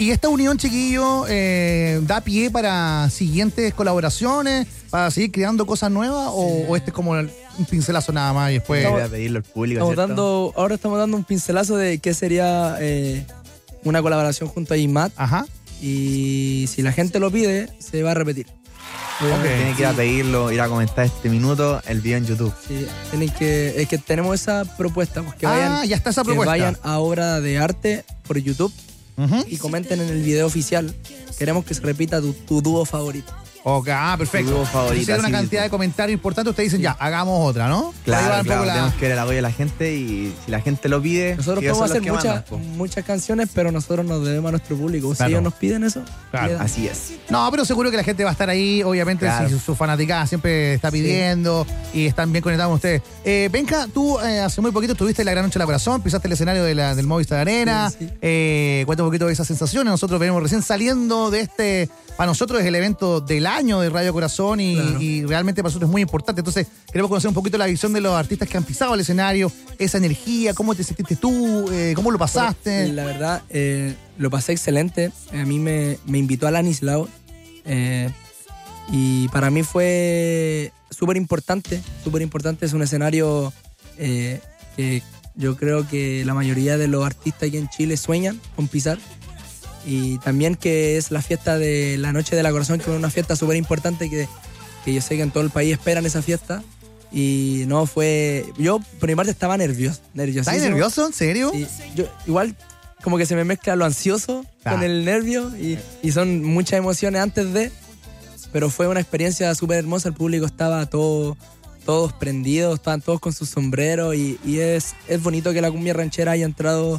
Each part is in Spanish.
¿Y esta unión, chiquillo, da pie para siguientes colaboraciones, para seguir creando cosas nuevas, o este es como un pincelazo nada más y después... Voy a pedirlo al público, ahora estamos dando un pincelazo de qué sería una colaboración junto a J-Mad. Ajá. Y si la gente lo pide, se va a repetir. Tienen que ir a pedirlo, ir a comentar este minuto el video en YouTube. Sí, es que tenemos esa propuesta, pues, que vayan, ya está esa propuesta. que vayan a Obra de Arte por YouTube y comenten en el video oficial. Queremos que se repita tu dúo favorito. Ok, perfecto. Tu dúo favorito, Si hay una así cantidad mismo. de comentarios importantes, ustedes dicen, ya, hagamos otra, ¿no? Claro, Ahí va un poco tenemos que ver el apoyo de la gente y si la gente lo pide, Nosotros ellos podemos son hacer los que mandan, muchas canciones, pero nosotros nos debemos a nuestro público. Claro. Si ellos nos piden eso, Claro. le dan. Así es. No, pero seguro que la gente va a estar ahí, obviamente, Claro. si su fanaticada siempre está pidiendo y están bien conectados con ustedes. Benja, tú hace muy poquito estuviste en la Gran Noche de la Corazón, pisaste el escenario del Movistar Arena. Sí. Cuenta un poquito de esas sensaciones. Nosotros venimos recién saliendo de este, para nosotros es el evento del año de Radio Corazón y realmente para nosotros es muy importante. Entonces, queremos conocer un poquito la visión de los artistas que han pisado el escenario, esa energía, cómo te sentiste tú, cómo lo pasaste. La verdad, lo pasé excelente. A mí me invitó a Lanislao y para mí fue súper importante. Es un escenario que yo creo que la mayoría de los artistas aquí en Chile sueñan con pisar. Y también que es la fiesta de la Noche de la Corazón, que es una fiesta súper importante que yo sé que en todo el país esperan esa fiesta. Y no fue... Yo, por mi parte, estaba nerviosísimo. ¿Estás nervioso? ¿En serio? Sí, yo igual como que se me mezcla lo ansioso con el nervio y son muchas emociones antes de, pero fue una experiencia súper hermosa. El público estaba todos prendidos, estaban todos con sus sombreros y es bonito que la cumbia ranchera haya entrado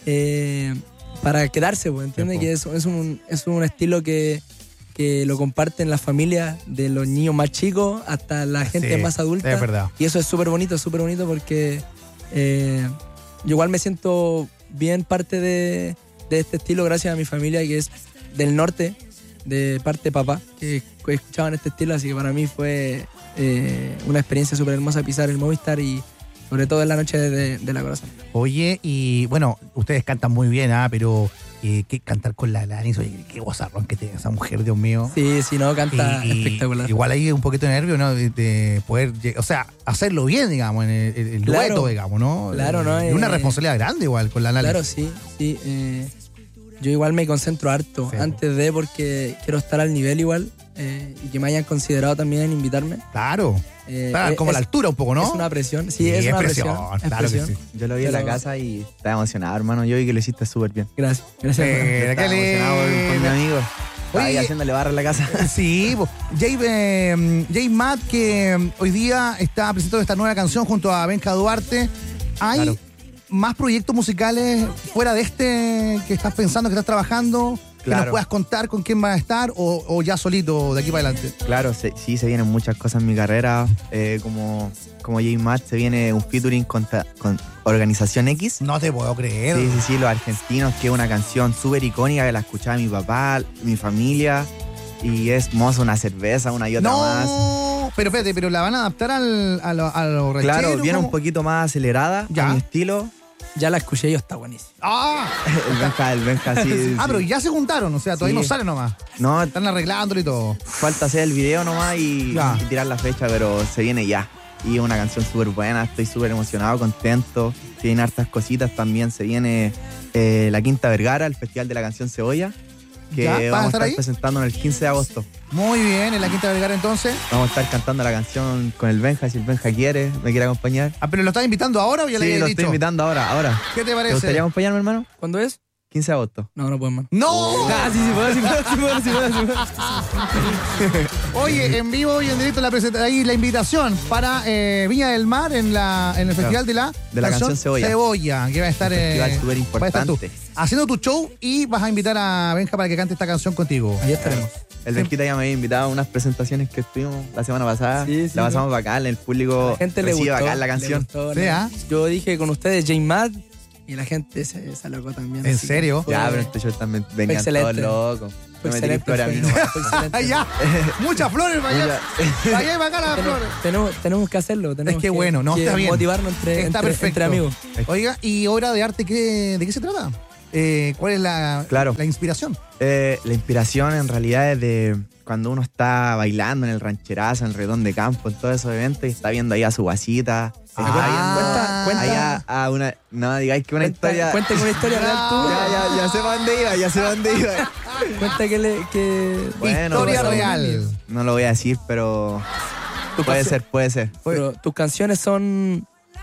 para quedarse, pues, ¿entiendes? Que es un estilo que lo comparten las familias, de los niños más chicos hasta la gente más adulta. Es verdad. Y eso es súper bonito porque yo igual me siento bien parte de este estilo gracias a mi familia, que es del norte, de parte de papá, que escuchaban este estilo, así que para mí fue una experiencia súper hermosa pisar el Movistar y sobre todo en la Noche de la Corazón. Oye, y bueno, ustedes cantan muy bien, pero ¿qué cantar con la Lanis? Oye, qué gozarrón que tiene esa mujer, Dios mío. Sí, no, canta espectacular. Igual hay un poquito de nervio, ¿no? De poder, o sea, hacerlo bien, digamos, en el Claro. dueto, digamos, ¿no? Claro, ¿no? Es una responsabilidad grande igual con la Lanis. Claro, sí. Yo igual me concentro harto antes de, porque quiero estar al nivel igual y que me hayan considerado también en invitarme. Claro. Como la altura un poco, ¿no? Es una presión, sí, es una presión. Claro que sí. Yo lo vi en la casa y estaba emocionado, hermano. Yo vi que lo hiciste súper bien. Gracias. Estaba emocionado por mi amigo. Estaba ahí Oye, haciéndole barra en la casa. Sí, J-Mad, que hoy día está presentando esta nueva canción junto a Benja Duarte. ¿Hay más proyectos musicales fuera de este que estás pensando, que estás trabajando? Que nos puedas contar con quién vas a estar o ya solito de aquí para adelante. Claro, sí, se vienen muchas cosas en mi carrera. Como J-Mad se viene un featuring con Organización X. No te puedo creer. Sí, Los Argentinos, que es una canción súper icónica que la escuchaba mi papá, mi familia. Y es mozo, una cerveza, una y otra más. No, pero espérate, pero la van a adaptar a lo ranchero. Claro, viene ¿cómo? un poquito más acelerada Ya. a mi estilo. Ya la escuché yo, está buenísimo. El Benja, sí. Pero ya se juntaron, o sea, todavía no sale nomás. No, Están arreglándolo y todo. falta hacer el video nomás y tirar la fecha, pero se viene ya. Y es una canción súper buena, estoy súper emocionado, contento. Se vienen hartas cositas también. Se viene la Quinta Vergara, el Festival de la Canción Cebolla, que ¿Ya? ¿Vas a vamos a estar estar ahí? presentando el 15 de agosto. Muy bien, en la Quinta Vergara entonces. Vamos a estar cantando la canción con el Benja, si el Benja me quiere acompañar. ¿Pero lo estás invitando ahora o ya le Sí, habías lo dicho? estoy invitando ahora. ¿Qué te ¿Te parece? gustaría acompañarme, hermano? ¿Cuándo es? 15 de agosto. No puedo, hermano. ¡No! Sí puedo. Oye, en vivo y en directo ahí la invitación para Viña del Mar en el Festival de la Canción Cebolla. que va a estar, Festival súper va a estar tú, importante. haciendo tu show y vas a invitar a Benja para que cante esta canción contigo. Ahí estaremos. El Benjita ya me había invitado a unas presentaciones que estuvimos la semana pasada. Sí, la pasamos bacán, el público La gente le recibe gustó. bacán la le canción. gustó, Sí, ¿ah? Yo dije con ustedes J-Mad y la gente se alocó también. ¿En así que serio? fue- Ya, pero en este show también venían excelente. todos locos. Fue No me tiré excelente. flores a mí nomás. Fue excelente. Ya, muchas flores para allá. Para allá y para acá las flores. Tenemos que hacerlo. Tenemos que bueno, no, que está bien. motivarnos Está perfecto. entre amigos. Oiga, ¿y obra de arte de qué se trata? ¿cuál es la inspiración? La inspiración en realidad es de cuando uno está bailando en el rancherazo, en el redón de campo, en todos esos eventos y está viendo ahí a su guasita. Cuenta a una, no digáis que una historia. Cuenta una historia real tú. Ya sé para dónde iba. Cuenta que Bueno, historia real. No lo voy a decir, pero puede ser. Pero tus canciones son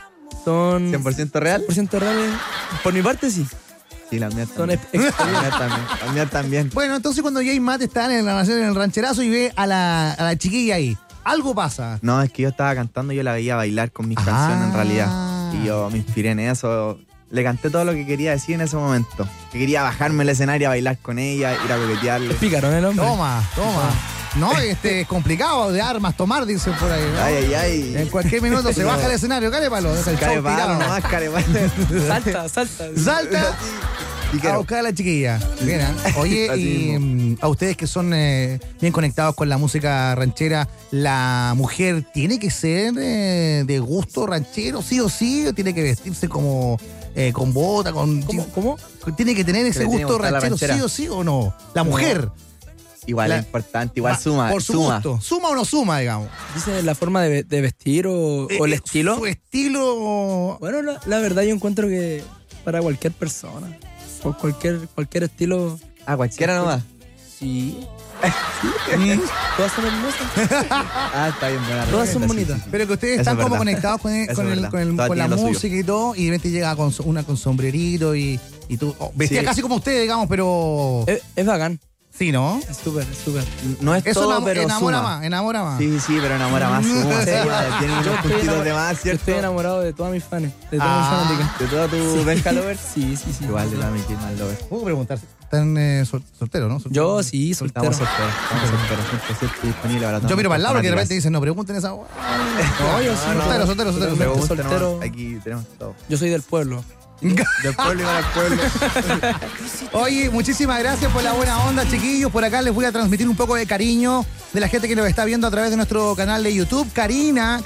100% real. 100% reales. Por mi parte sí. Sí, las mías Son también. Las mías también. Bueno, entonces cuando J Matt está en el rancherazo y ve a la chiquilla ahí, algo pasa. No, es que yo estaba cantando y yo la veía bailar con mis canciones en realidad. Y yo me inspiré en eso. Le canté todo lo que quería decir en ese momento. Que quería bajarme al escenario a bailar con ella, ir a coquetearle. Es pícaro, el hombre. Toma. No, es complicado de armas tomar, dicen por ahí, ¿no? Ay. En cualquier minuto se baja el escenario, carepalo, deja el show Carepalo tirado. nomás, carepalo. Salta a buscar a la chiquilla. Mira, oye, y a ustedes que son bien conectados con la música ranchera, ¿la mujer tiene que ser de gusto ranchero, sí o sí? ¿O tiene que vestirse como con bota, con... ¿Cómo? ¿Tiene que tener ese gusto ranchero, sí o sí o no? La mujer. Igual es importante, igual suma. Por su gusto. ¿Suma o no suma, digamos? ¿Dice la forma de vestir o el estilo? Su estilo... Bueno, la verdad yo encuentro que para cualquier persona, por cualquier estilo... Cualquiera nomás. Sí. Todas son hermosas. Está bien buena. Todas son bonitas. Sí. Pero que ustedes Eso están es como verdad. conectados con la música y todo, y de repente llega con con sombrerito y tú vestía Sí. casi como ustedes, digamos, pero... Es bacán. Sí, ¿no? Es súper. No es Eso todo, pero enamora más. Sí, pero enamora más. Suma. Tiene unos puntitos de más, Yo ¿cierto? estoy enamorado de todas mis fans, de todas mis fanáticas. ¿De toda tu Benja Lover? Sí. Igual de la Mickey Man Lover. Puedo preguntar, ¿están solteros, no? Yo sí, soltero. Estamos solteros. 100% disponible para todos. Yo miro para el lado porque de fanáticas. repente dicen, no pregunten esa... No, yo sí. Soltero. Pregunten soltero. nomás. Aquí tenemos todo. Yo soy del pueblo. Del pueblo y para el pueblo. Oye, muchísimas gracias por la buena onda, chiquillos. Por acá les voy a transmitir un poco de cariño de la gente que nos está viendo a través de nuestro canal de YouTube. Karima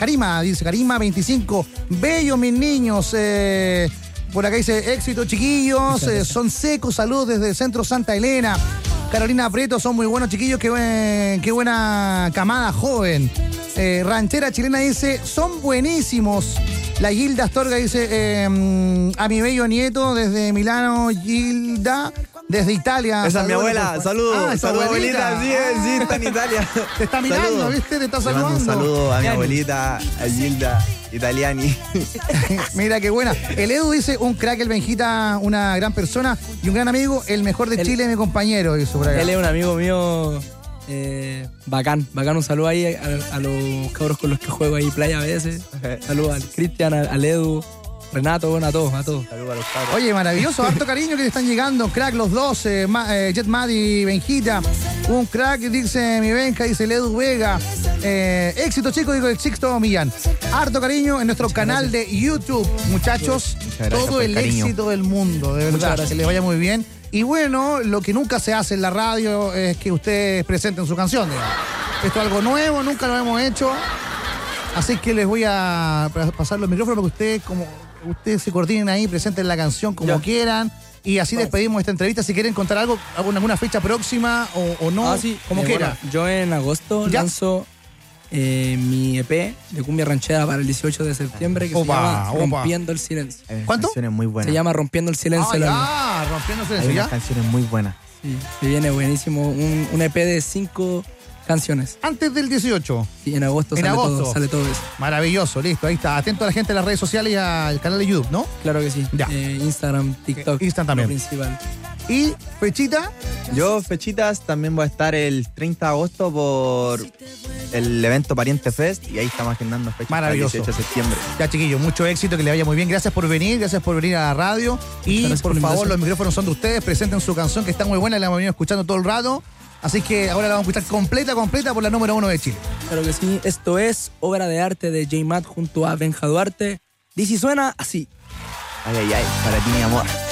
25. Bellos mis niños. Por acá dice éxito, chiquillos. Son secos, saludos desde el Centro Santa Elena. Carolina Preto, son muy buenos, chiquillos. Qué buena camada joven. Ranchera Chilena dice, son buenísimos. La Gilda Astorga dice, a mi bello nieto desde Milano, Gilda, desde Italia. Esa es mi abuela. Saludos. Saludos, abuelita. Sí, está en Italia. Te está mirando, Saludos. ¿viste? Te está Le mando saludando. un saludo a mi abuelita, a Gilda Italiani. Mira qué buena. El Edu dice, un crack, el Benjita, una gran persona y un gran amigo, el mejor de Chile, mi compañero. Dice por acá. Él es un amigo mío bacán. Un saludo ahí a los cabros con los que juego ahí playa a veces. Saludos al Cristian, al Edu, Renato, bueno, a todos. Saludos a los cabros. Oye, maravilloso, harto cariño que le están llegando. Crack los dos, Jet Mad y Benjita. Un crack, dice mi Benja, dice el Edu Vega. Éxito, chicos, digo el Sixto Millán. Harto cariño en nuestro canal de YouTube, muchachos. Muchas gracias Todo por el cariño. éxito del mundo, de Muchas verdad. gracias. Que les vaya muy bien. Y bueno, lo que nunca se hace en la radio es que ustedes presenten su canción, digamos. Esto es algo nuevo, nunca lo hemos hecho. Así que les voy a pasar los micrófonos para que ustedes se coordinen ahí, presenten la canción como quieran. Y así despedimos esta entrevista. Si quieren contar algo, alguna fecha próxima o no, Sí, como quieran. bueno, yo en agosto ¿Ya? lanzo mi EP de cumbia ranchera para el 18 de septiembre que se llama Rompiendo el Silencio. ¿Cuánto? Canciones muy buenas. Se llama Rompiendo el Silencio. el álbum. rompiéndose Hay eso, unas ¿ya? canciones muy buenas. Sí, se viene buenísimo. Un EP de 5 canciones. Antes del 18. Sí, en agosto, En agosto. sale todo eso. Maravilloso, listo, ahí está. Atento a la gente de las redes sociales y al canal de YouTube, ¿no? Claro que sí. Ya. Instagram, TikTok. Instagram también. Lo principal. Y fechita, Yo, fechitas, también voy a estar el 30 de agosto por el evento Pariente Fest y ahí estamos agendando fechas para el Maravilloso. 18 de septiembre. ya chiquillos, mucho éxito, que le vaya muy bien. Gracias por venir a la radio. Y gracias por por la favor, invitación. los micrófonos son de ustedes. Presenten su canción que está muy buena, la hemos venido escuchando todo el rato. Así que ahora la vamos a escuchar completa por la número 1 de Chile. Claro que sí. Esto es obra de arte de J Matt junto a Benja Duarte. Dice y suena así. Ay, para ti, mi amor.